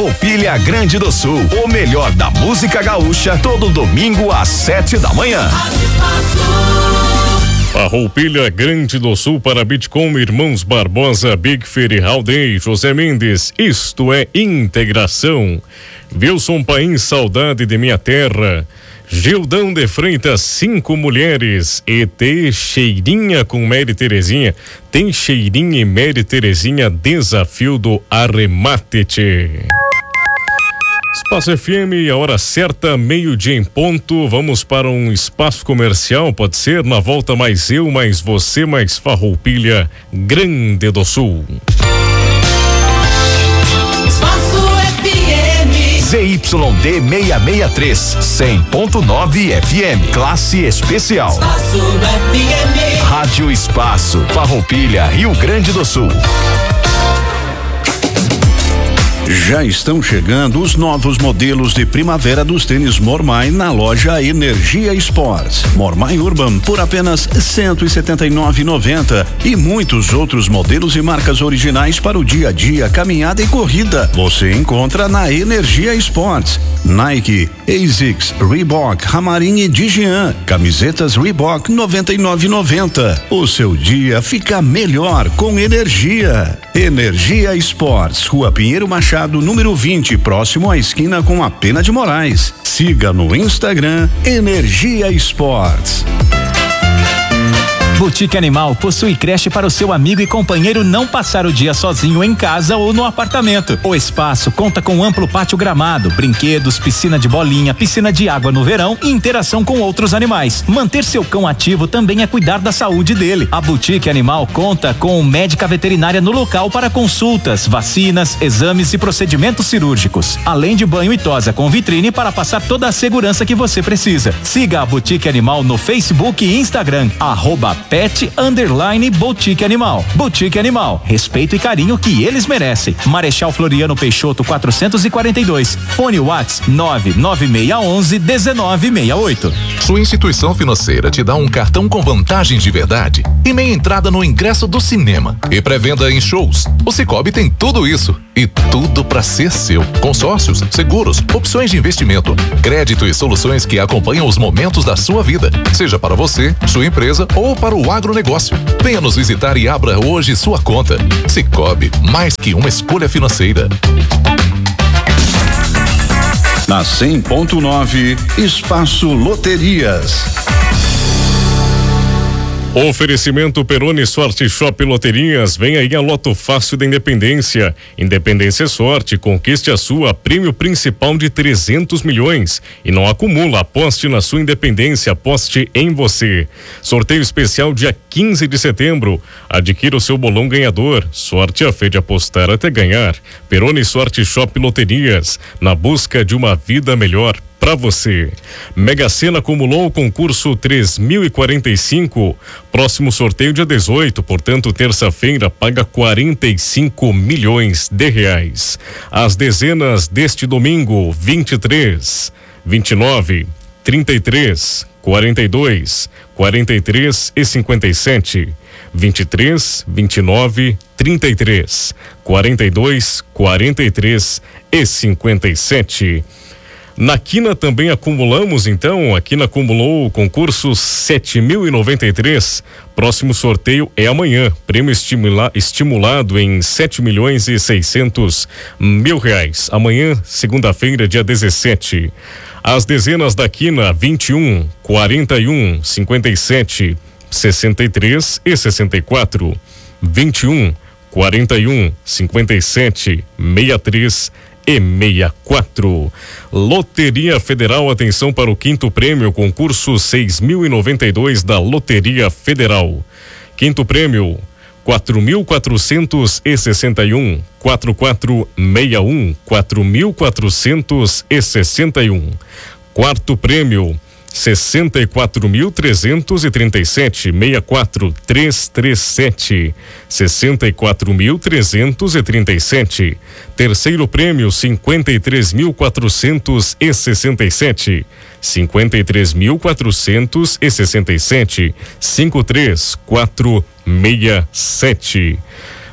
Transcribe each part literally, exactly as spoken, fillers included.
Farroupilha Grande do Sul, o melhor da música gaúcha, todo domingo às sete da manhã. Farroupilha Grande do Sul para Bitcom, Irmãos Barbosa, Big Ferry, Haldei, José Mendes, isto é integração. Wilson Paim, saudade de minha terra. Gildão de Freitas, cinco mulheres. E T Cheirinha com Mary Terezinha. Tem Cheirinha e Mary Terezinha, desafio do arremate-te. Espaço F M, a hora certa, meio-dia em ponto. Vamos para um espaço comercial, pode ser? Na volta, mais eu, mais você, mais Farroupilha Grande do Sul. Z Y D seiscentos e sessenta e três, cem ponto nove F M, classe especial. Espaço F M. Rádio Espaço, Farroupilha, Rio Grande do Sul. Já estão chegando os novos modelos de primavera dos tênis Mormai na loja Energia Sports. Mormai Urban por apenas cento e setenta e nove reais e noventa centavos e muitos outros modelos e marcas originais para o dia a dia, caminhada e corrida. Você encontra na Energia Sports. Nike, Asics, Reebok, Ramarin e Digian. Camisetas Reebok noventa e nove reais e noventa centavos. O seu dia fica melhor com energia. Energia Sports, Rua Pinheiro Machado, número vinte, próximo à esquina com a Pena de Moraes. Siga no Instagram Energia Sports. Boutique Animal possui creche para o seu amigo e companheiro não passar o dia sozinho em casa ou no apartamento. O espaço conta com amplo pátio gramado, brinquedos, piscina de bolinha, piscina de água no verão e interação com outros animais. Manter seu cão ativo também é cuidar da saúde dele. A Boutique Animal conta com médica veterinária no local para consultas, vacinas, exames e procedimentos cirúrgicos, além de banho e tosa com vitrine para passar toda a segurança que você precisa. Siga a Boutique Animal no Facebook e Instagram, arroba Pet Underline Boutique Animal. Boutique Animal, respeito e carinho que eles merecem. Marechal Floriano Peixoto quatrocentos e quarenta e dois. Fone Whats nove nove seis um um um nove seis oito. Sua instituição financeira te dá um cartão com vantagens de verdade e meia entrada no ingresso do cinema e pré-venda em shows. O Sicoob tem tudo isso e tudo para ser seu. Consórcios, seguros, opções de investimento, crédito e soluções que acompanham os momentos da sua vida, seja para você, sua empresa ou para o agronegócio. Venha nos visitar e abra hoje sua conta. Sicoob, mais que uma escolha financeira. Na cem ponto nove, Espaço Loterias. Oferecimento Peroni Sorte Shop Loterias, vem aí a Loto Fácil da Independência. Independência é sorte, conquiste a sua, prêmio principal de trezentos milhões. E não acumula, aposte na sua independência, aposte em você. Sorteio especial dia quinze de setembro. Adquira o seu bolão ganhador. Sorte a fé de apostar até ganhar. Peroni Sorte Shop Loterias, na busca de uma vida melhor para você. Mega Sena acumulou o concurso três mil e quarenta e cinco. Próximo sorteio dia dezoito, portanto, terça-feira, paga quarenta e cinco milhões de reais. As dezenas deste domingo: vinte e três, vinte e nove, trinta e três, quarenta e dois, quarenta e três e cinquenta e sete. vinte e três, vinte e nove, trinta e três, quarenta e dois, quarenta e três e cinquenta e sete. Na Quina também acumulamos, então, a Quina acumulou o concurso sete mil e noventa e três. Próximo sorteio é amanhã, prêmio estimula, estimulado em sete milhões e seiscentos mil reais. Amanhã, segunda-feira, dia dezessete. As dezenas da Quina: vinte e um, quarenta e um, cinquenta e sete, sessenta e três e sessenta e quatro. vinte e um, quarenta e um, cinquenta e sete, sessenta e três e sessenta e quatro. Loteria Federal, atenção para o quinto prêmio, concurso seis mil e noventa e dois da Loteria Federal. Quinto prêmio: quatro mil quatrocentos e sessenta e um, quatro quatro seis um, quatro mil quatrocentos e sessenta e um. Quarto prêmio: sessenta e quatro mil trezentos e trinta e sete, sessenta e quatro, trezentos e trinta e sete, sessenta e quatro mil trezentos e trinta e sete. Terceiro prêmio: cinquenta e três mil quatrocentos e sessenta e sete, cinquenta e três mil quatrocentos e sessenta e sete, cinco três quatro seis sete.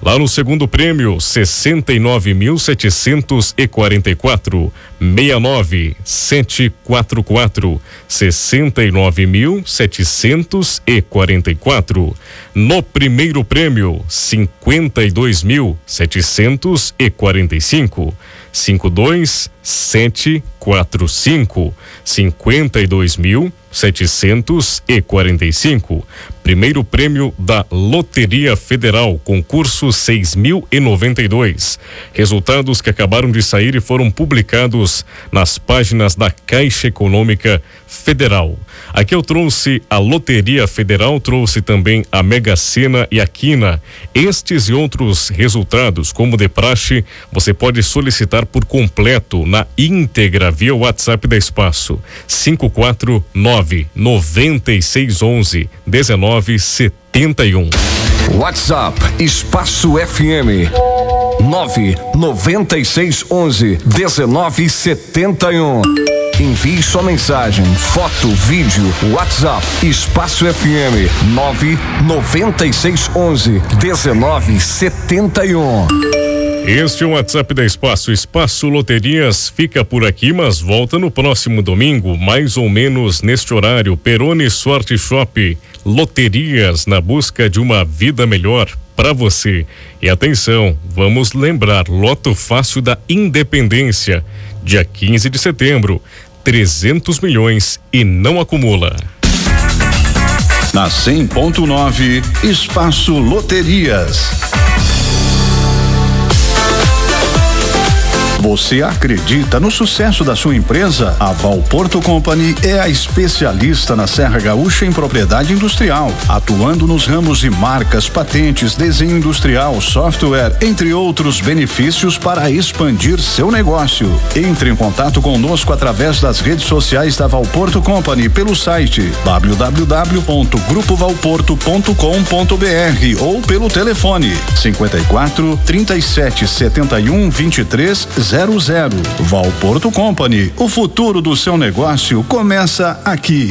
Lá no segundo prêmio, sessenta e nove mil setecentos e quarenta e quatro, seis nove sete quatro quatro, sessenta e nove mil setecentos e quarenta e quatro. No primeiro prêmio, cinquenta e dois mil setecentos e quarenta e cinco, cinco dois sete quatro cinco, cinquenta e dois mil setecentos e quarenta e cinco. Primeiro prêmio da Loteria Federal, concurso seis mil e noventa e dois. Resultados que acabaram de sair e foram publicados nas páginas da Caixa Econômica Federal. Aqui eu trouxe a Loteria Federal, trouxe também a Mega Sena e a Quina. Estes e outros resultados, como de praxe, você pode solicitar por completo, na íntegra, via WhatsApp da Espaço. cinco quatro nove, nove seis um um, um nove sete um. WhatsApp Espaço F M nove nove seis um um, um nove sete um. Envie sua mensagem, foto, vídeo, WhatsApp Espaço F M nove nove seis um um, um nove sete um. Este é o WhatsApp da Espaço. Espaço Loterias fica por aqui, mas volta no próximo domingo, mais ou menos neste horário. Peroni Sorte Shop, Loterias na busca de uma vida melhor para você. E atenção, vamos lembrar, Loto Fácil da Independência, dia quinze de setembro, trezentos milhões e não acumula. Na cem ponto nove, Espaço Loterias. Você acredita no sucesso da sua empresa? A Valporto Company é a especialista na Serra Gaúcha em propriedade industrial, atuando nos ramos de marcas, patentes, desenho industrial, software, entre outros benefícios para expandir seu negócio. Entre em contato conosco através das redes sociais da Valporto Company pelo site w w w ponto grupo valporto ponto com ponto b r ou pelo telefone cinquenta e quatro, trinta e sete, setenta e um, vinte e três zero zero. Valporto Company, o futuro do seu negócio começa aqui.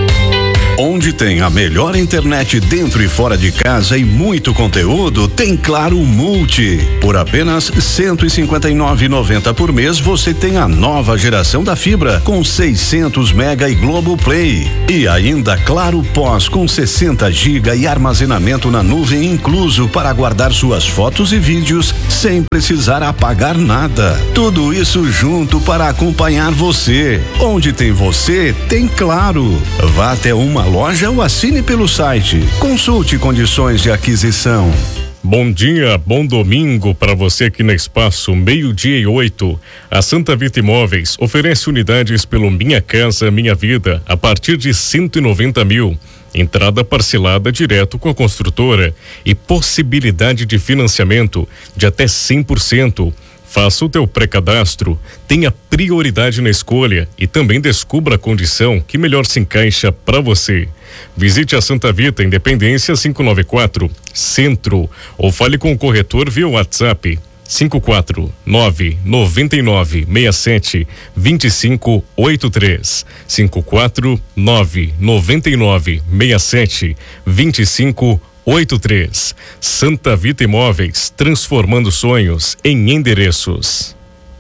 Onde tem a melhor internet dentro e fora de casa e muito conteúdo, tem Claro Multi. Por apenas cento e cinquenta e nove reais e noventa centavos por mês, você tem a nova geração da fibra com seiscentos mega e Globo Play. E ainda Claro Pós com sessenta gigas e armazenamento na nuvem incluso para guardar suas fotos e vídeos sem precisar apagar nada. Tudo isso junto para acompanhar você. Onde tem você, tem Claro. Vá até uma loja ou assine pelo site. Consulte condições de aquisição. Bom dia, bom domingo para você aqui na Espaço, meio-dia e oito. A Santa Vita Imóveis oferece unidades pelo Minha Casa Minha Vida a partir de cento e noventa mil. Entrada parcelada direto com a construtora e possibilidade de financiamento de até cem por cento. Faça o teu pré-cadastro, tenha prioridade na escolha e também descubra a condição que melhor se encaixa para você. Visite a Santa Vita Independência quinhentos e noventa e quatro, Centro, ou fale com o corretor via WhatsApp cinco quatro nove, nove nove seis sete, dois cinco oito três, cinco quatro nove, nove nove seis sete, dois cinco oito três. Santa Vita Imóveis, transformando sonhos em endereços.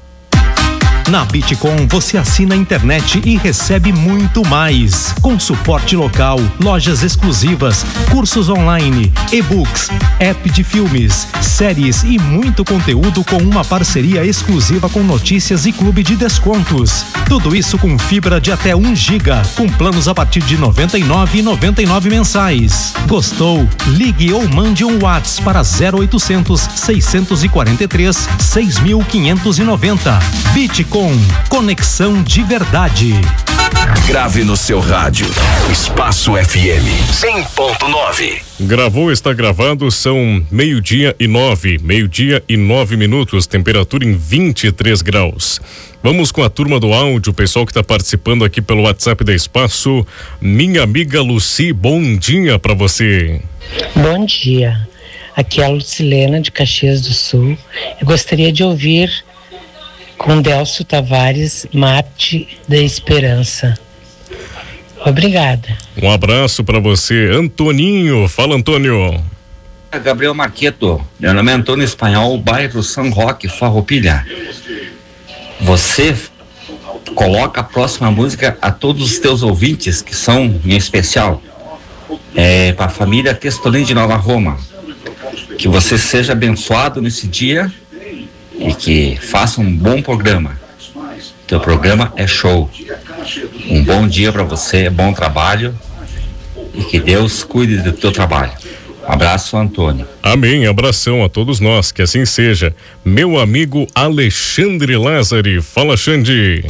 Na Bitcom você assina a internet e recebe muito mais. Com suporte local, lojas exclusivas, cursos online, e-books, app de filmes, séries e muito conteúdo com uma parceria exclusiva com notícias e clube de descontos. Tudo isso com fibra de até um giga, com planos a partir de noventa e nove reais e noventa e nove mensais. Gostou? Ligue ou mande um WhatsApp para zero oitocentos, seiscentos e quarenta e três, seis mil quinhentos e noventa. Bitcom. Conexão de verdade. Grave no seu rádio. Espaço F M cem ponto nove. Gravou, está gravado, são meio-dia e nove, meio-dia e nove minutos, temperatura em vinte e três graus. Vamos com a turma do áudio, o pessoal que está participando aqui pelo WhatsApp da Espaço. Minha amiga Luci, bom dia para você. Bom dia. Aqui é a Lucilena de Caxias do Sul. Eu gostaria de ouvir com Delcio Tavares, Mate da Esperança. Obrigada. Um abraço para você, Antoninho. Fala, Antônio. Gabriel Marqueto. Meu nome é Antônio Espanhol, bairro São Roque, Farroupilha. Você coloca a próxima música a todos os teus ouvintes, que são em especial, é, para a família Testolin de Nova Roma. Que você seja abençoado nesse dia e que faça um bom programa. Teu programa é show. Um bom dia para você, bom trabalho e que Deus cuide do teu trabalho. Um abraço, Antônio. Amém, abração a todos nós, que assim seja. Meu amigo Alexandre Lázari, fala, Xande.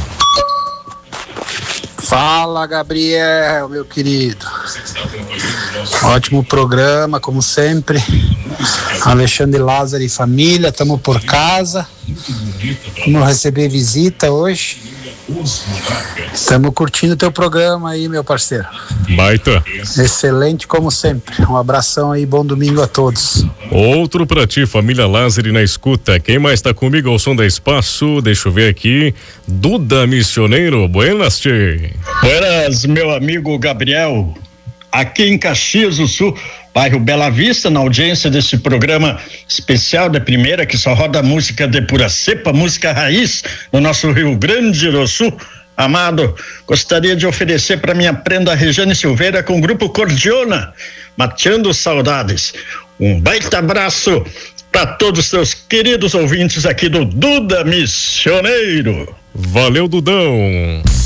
Fala, Gabriel, meu querido. Ótimo programa, como sempre. Alexandre Lázari e família, estamos por casa. Vamos receber visita hoje. Estamos curtindo o teu programa aí, meu parceiro. Baita. Excelente como sempre. Um abração aí, bom domingo a todos. Outro pra ti, família Lázari na escuta. Quem mais tá comigo ao som da Espaço? Deixa eu ver aqui. Duda Missioneiro, buenas, tchê. Buenas, meu amigo Gabriel. Aqui em Caxias do Sul, bairro Bela Vista, na audiência desse programa especial da primeira, que só roda música de pura cepa, música raiz no nosso Rio Grande do Sul. Amado, gostaria de oferecer para minha prenda Regiane Silveira com o grupo Cordiona, Mateando Saudades. Um baita abraço para todos os seus queridos ouvintes aqui do Duda Missioneiro. Valeu, Dudão.